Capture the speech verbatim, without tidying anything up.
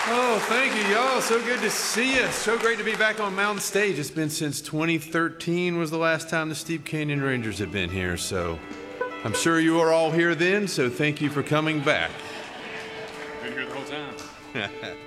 Oh, thank you, y'all. So good to see you. So great to be back on Mountain Stage. It's been since twenty thirteen was the last time the Steep Canyon Rangers have been here, so I'm sure you were all here then, so thank you for coming back. Been here the whole time.